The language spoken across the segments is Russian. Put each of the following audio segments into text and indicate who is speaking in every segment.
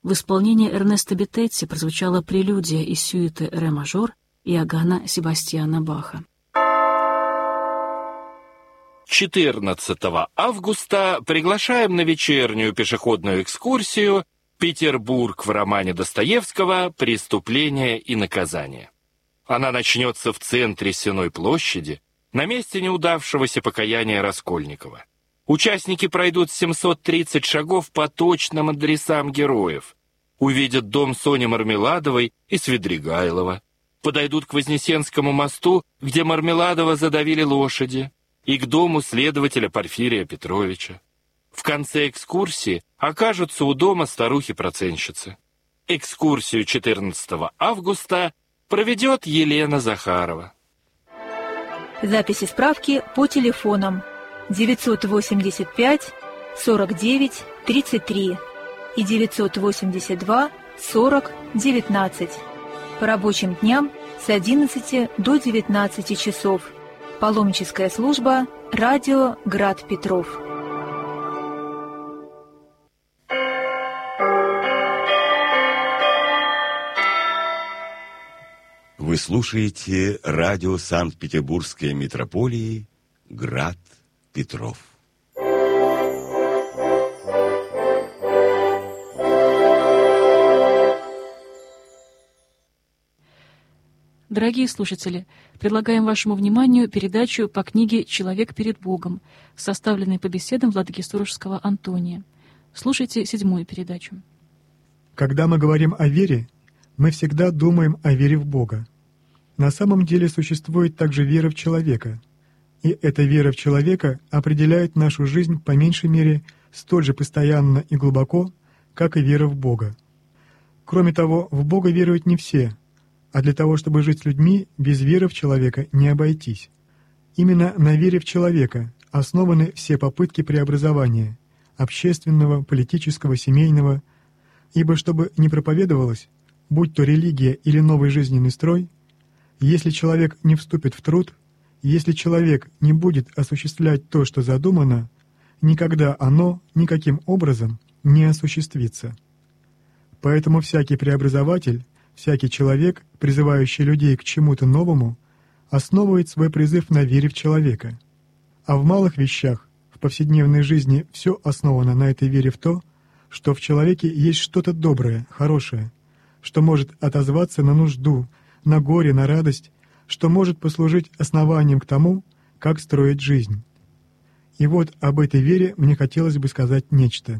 Speaker 1: В исполнении Эрнесто Битетти прозвучала прелюдия из сюиты «Ре мажор» Иоганна Себастьяна Баха.
Speaker 2: 14 августа приглашаем на вечернюю пешеходную экскурсию «Петербург» в романе Достоевского «Преступление и наказание». Она начнется в центре Сенной площади, на месте неудавшегося покаяния Раскольникова. Участники пройдут 730 шагов по точным адресам героев, увидят дом Сони Мармеладовой и Свидригайлова, подойдут к Вознесенскому мосту, где Мармеладова задавили лошади, и к дому следователя Порфирия Петровича. В конце экскурсии окажутся у дома старухи-процентщицы. Экскурсию 14 августа проведет Елена Захарова.
Speaker 3: Записи справки по телефонам 985 49 33 и 982 40 19. По рабочим дням с 11 до 19 часов. Паломническая служба «Радио Град Петров».
Speaker 4: Вы слушаете радио Санкт-Петербургской митрополии «Град Петров».
Speaker 1: Дорогие слушатели, предлагаем вашему вниманию передачу по книге «Человек перед Богом», составленной по беседам владыки Сурожского Антония. Слушайте 7-ю передачу.
Speaker 5: Когда мы говорим о вере, мы всегда думаем о вере в Бога. На самом деле существует также вера в человека, и эта вера в человека определяет нашу жизнь по меньшей мере столь же постоянно и глубоко, как и вера в Бога. Кроме того, в Бога веруют не все, а для того, чтобы жить с людьми, без веры в человека не обойтись. Именно на вере в человека основаны все попытки преобразования – общественного, политического, семейного, ибо чтобы не проповедовалось, будь то религия или новый жизненный строй, если человек не вступит в труд, если человек не будет осуществлять то, что задумано, никогда оно никаким образом не осуществится. Поэтому всякий преобразователь, всякий человек, призывающий людей к чему-то новому, основывает свой призыв на вере в человека. А в малых вещах, в повседневной жизни все основано на этой вере в то, что в человеке есть что-то доброе, хорошее, что может отозваться на нужду, на горе, на радость, что может послужить основанием к тому, как строить жизнь. И вот об этой вере мне хотелось бы сказать нечто.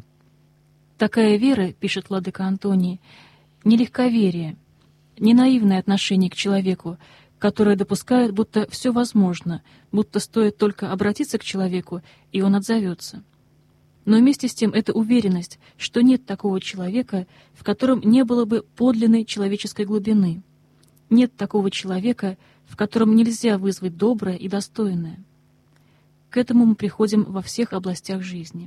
Speaker 1: Такая вера, пишет владыка Антоний, не легковерие, не наивное отношение к человеку, которое допускает, будто все возможно, будто стоит только обратиться к человеку, и он отзовется. Но вместе с тем это уверенность, что нет такого человека, в котором не было бы подлинной человеческой глубины. Нет такого человека, в котором нельзя вызвать доброе и достойное. К этому мы приходим во всех областях жизни.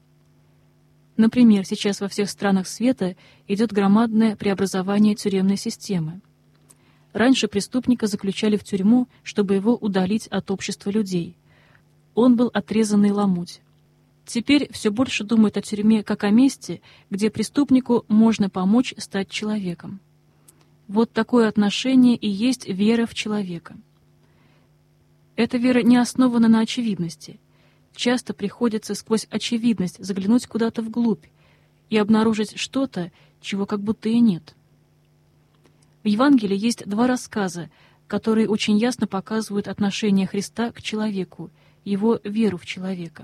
Speaker 1: Например, сейчас во всех странах света идет громадное преобразование тюремной системы. Раньше преступника заключали в тюрьму, чтобы его удалить от общества людей. Он был отрезанный ломоть. Теперь все больше думают о тюрьме как о месте, где преступнику можно помочь стать человеком. Вот такое отношение и есть вера в человека. Эта вера не основана на очевидности. Часто приходится сквозь очевидность заглянуть куда-то вглубь и обнаружить что-то, чего как будто и нет. В Евангелии есть 2 рассказа, которые очень ясно показывают отношение Христа к человеку, его веру в человека.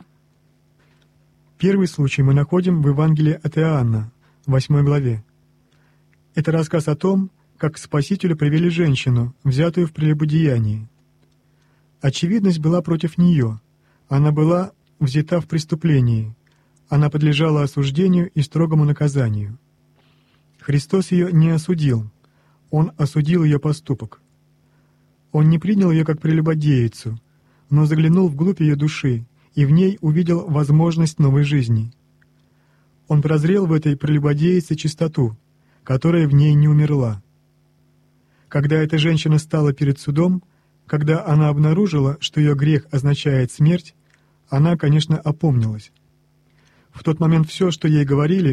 Speaker 5: Первый случай мы находим в Евангелии от Иоанна, 8 главе. Это рассказ о том, как к Спасителю привели женщину, взятую в прелюбодеянии. Очевидность была против нее. Она была взята в преступлении. Она подлежала осуждению и строгому наказанию. Христос ее не осудил. Он осудил ее поступок. Он не принял ее как прелюбодеицу, но заглянул вглубь ее души и в ней увидел возможность новой жизни. Он прозрел в этой прелюбодеице чистоту, которая в ней не умерла. Когда эта женщина стала перед судом, когда она обнаружила, что ее грех означает смерть, она, конечно, опомнилась. В тот момент все, что ей говорили,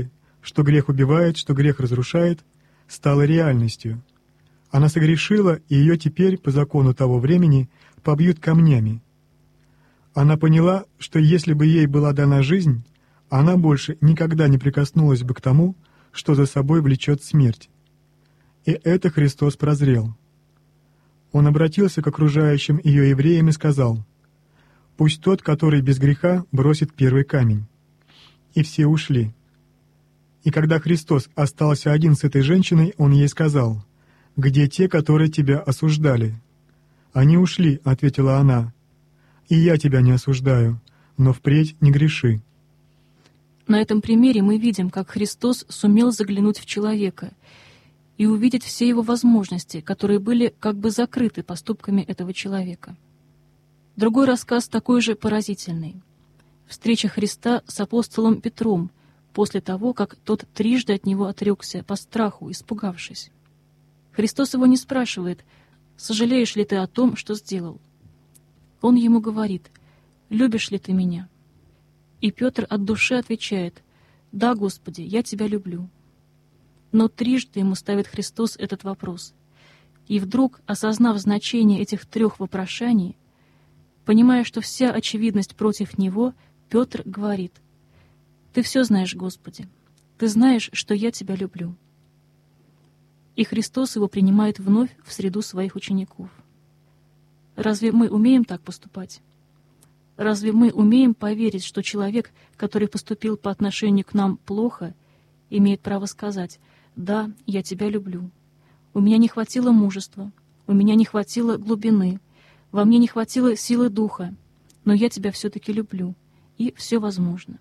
Speaker 5: что грех убивает, что грех разрушает, стало реальностью. Она согрешила, и ее теперь, по закону того времени, побьют камнями. Она поняла, что если бы ей была дана жизнь, она больше никогда не прикоснулась бы к тому, что за собой влечет смерть. И это Христос прозрел. Он обратился к окружающим ее евреям и сказал: «Пусть тот, который без греха, бросит первый камень». И все ушли. И когда Христос остался один с этой женщиной, Он ей сказал: «Где те, которые тебя осуждали?» «Они ушли», — ответила она. «И я тебя не осуждаю, но впредь не греши».
Speaker 1: На этом примере мы видим, как Христос сумел заглянуть в человека и увидеть все его возможности, которые были как бы закрыты поступками этого человека. Другой рассказ такой же поразительный. Встреча Христа с апостолом Петром после того, как тот трижды от него отрекся по страху, испугавшись. Христос его не спрашивает: «Сожалеешь ли ты о том, что сделал?» Он ему говорит: «Любишь ли ты меня?» И Петр от души отвечает: «Да, Господи, я тебя люблю». Но трижды ему ставит Христос этот вопрос. И вдруг, осознав значение этих трех вопрошаний, понимая, что вся очевидность против него, Петр говорит: «Ты все знаешь, Господи, ты знаешь, что я тебя люблю». И Христос его принимает вновь в среду своих учеников. Разве мы умеем так поступать? Разве мы умеем поверить, что человек, который поступил по отношению к нам плохо, имеет право сказать: «Да, я тебя люблю. У меня не хватило мужества, у меня не хватило глубины, во мне не хватило силы духа, но я тебя все-таки люблю, и все возможно».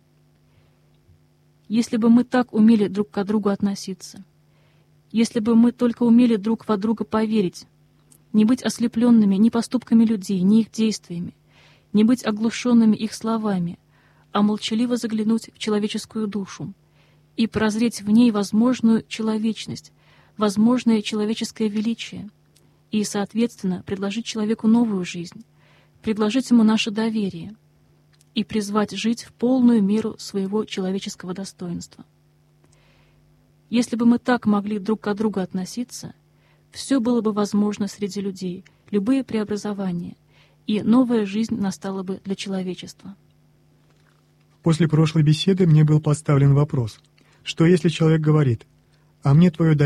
Speaker 1: Если бы мы так умели друг к другу относиться, если бы мы только умели друг во друга поверить, не быть ослепленными ни поступками людей, ни их действиями, не быть оглушенными их словами, а молчаливо заглянуть в человеческую душу и прозреть в ней возможную человечность, возможное человеческое величие, и, соответственно, предложить человеку новую жизнь, предложить ему наше доверие и призвать жить в полную меру своего человеческого достоинства. Если бы мы так могли друг к другу относиться, все было бы возможно среди людей, любые преобразования, и новая жизнь настала бы для человечества.
Speaker 5: После прошлой беседы мне был поставлен вопрос, что если человек говорит: «А мне твое